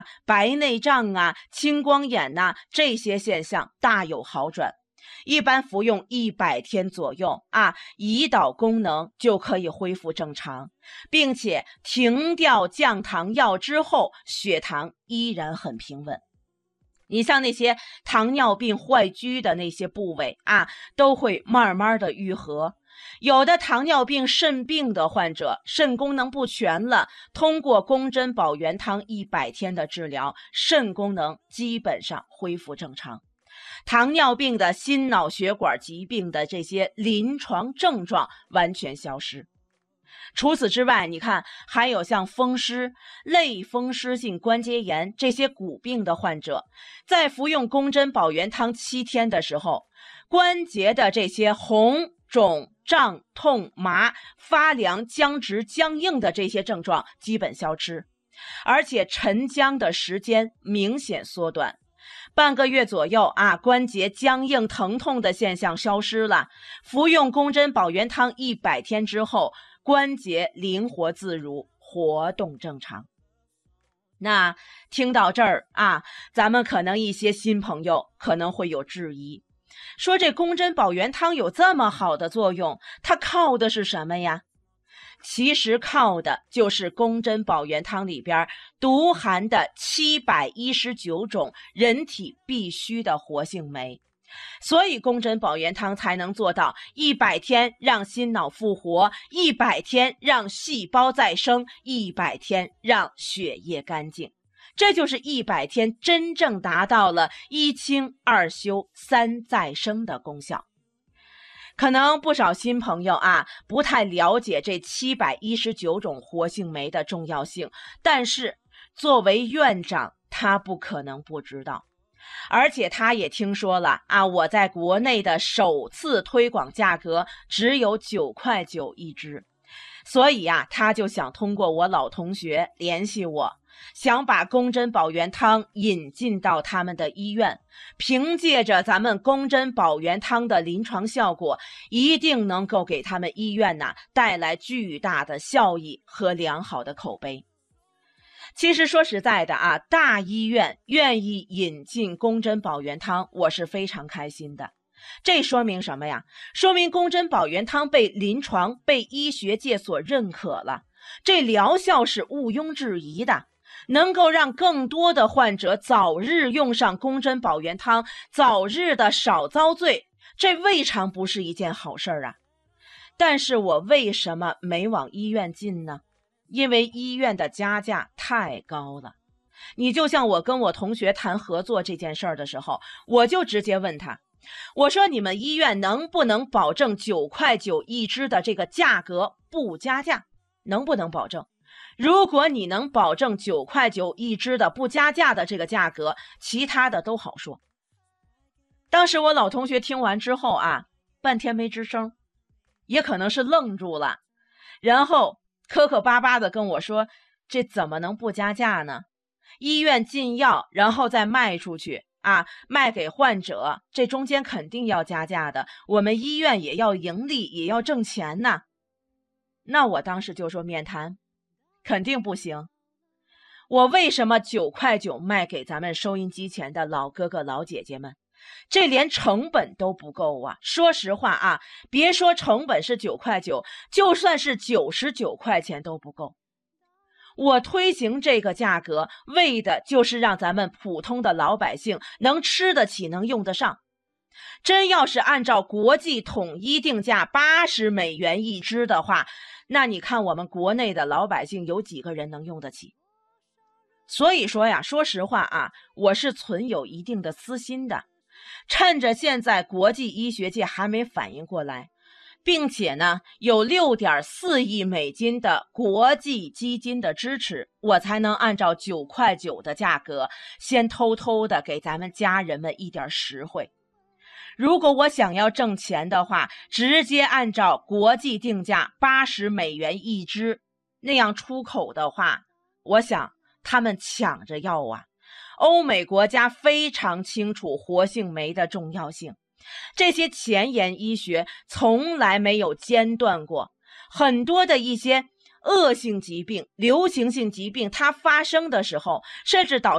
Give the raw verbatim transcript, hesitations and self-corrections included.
白内障啊、青光眼呐、啊，这些现象大有好转。一般服用一百天左右啊，胰岛功能就可以恢复正常，并且停掉降糖药之后，血糖依然很平稳。你像那些糖尿病坏疽的那些部位啊，都会慢慢的愈合。有的糖尿病肾病的患者，肾功能不全了，通过宫针保元汤一百天的治疗，肾功能基本上恢复正常。糖尿病的心脑血管疾病的这些临床症状完全消失。除此之外，你看还有像风湿、类风湿性关节炎这些骨病的患者，在服用宫针保元汤七天的时候，关节的这些红、肿、胀、痛、麻、发凉、僵直、僵硬的这些症状基本消失，而且沉僵的时间明显缩短。半个月左右啊，关节僵硬疼痛的现象消失了。服用宫针保元汤一百天之后，关节灵活自如，活动正常。那听到这儿啊，咱们可能一些新朋友可能会有质疑，说这宫针保元汤有这么好的作用，它靠的是什么呀？其实靠的就是宫针保元汤里边独含的七百一十九种人体必需的活性酶，所以宫针保元汤才能做到一百天让心脑复活，一百天让细胞再生，一百天让血液干净。这就是一百天真正达到了一清二修三再生的功效。可能不少新朋友啊不太了解这七百一十九种活性酶的重要性，但是作为院长他不可能不知道，而且他也听说了啊，我在国内的首次推广价格只有九块九一支，所以啊他就想通过我老同学联系我，想把宫针保元汤引进到他们的医院，凭借着咱们宫针保元汤的临床效果，一定能够给他们医院呐带来巨大的效益和良好的口碑。其实说实在的啊，大医院愿意引进宫针保元汤，我是非常开心的。这说明什么呀？说明宫针保元汤被临床、被医学界所认可了，这疗效是毋庸置疑的，能够让更多的患者早日用上宫针保元汤，早日的少遭罪，这未尝不是一件好事啊。但是我为什么没往医院进呢？因为医院的加价太高了。你就像我跟我同学谈合作这件事儿的时候，我就直接问他，我说你们医院能不能保证九块九一支的这个价格不加价？能不能保证？如果你能保证九块九一支的不加价的这个价格，其他的都好说。当时我老同学听完之后啊，半天没吱声，也可能是愣住了，然后磕磕巴巴的跟我说，这怎么能不加价呢？医院进药然后再卖出去啊，卖给患者，这中间肯定要加价的，我们医院也要盈利，也要挣钱呢。那我当时就说免谈，肯定不行。我为什么九块九卖给咱们收音机前的老哥哥老姐姐们？这连成本都不够啊！说实话啊，别说成本是九块九，就算是九十九块钱都不够。我推行这个价格，为的就是让咱们普通的老百姓能吃得起，能用得上。真要是按照国际统一定价八十美元一支的话，那你看我们国内的老百姓有几个人能用得起？所以说呀，说实话啊，我是存有一定的私心的。趁着现在国际医学界还没反应过来，并且呢有 六点四亿美金的国际基金的支持，我才能按照九块九的价格先偷偷的给咱们家人们一点实惠。如果我想要挣钱的话，直接按照国际定价八十美元一支那样出口的话，我想他们抢着要啊。欧美国家非常清楚活性酶的重要性，这些前沿医学从来没有间断过。很多的一些恶性疾病、流行性疾病，它发生的时候，甚至导致